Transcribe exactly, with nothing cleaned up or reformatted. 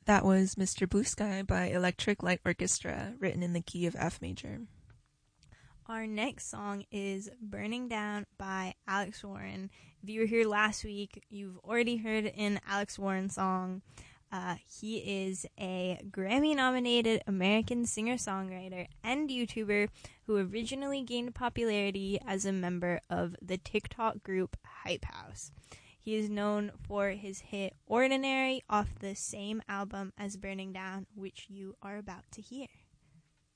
That was Mister Blue Sky by Electric Light Orchestra, written in the key of F major. Our next song is Burning Down by Alex Warren. If you were here last week, you've already heard an Alex Warren song. Uh, he is a Grammy-nominated American singer-songwriter and YouTuber who originally gained popularity as a member of the TikTok group Hype House. He is known for his hit Ordinary off the same album as Burning Down, which you are about to hear.